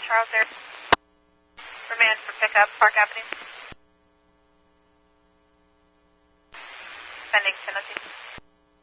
Charles Air. Remand for pickup, Park Avenue. Pending Tennessee.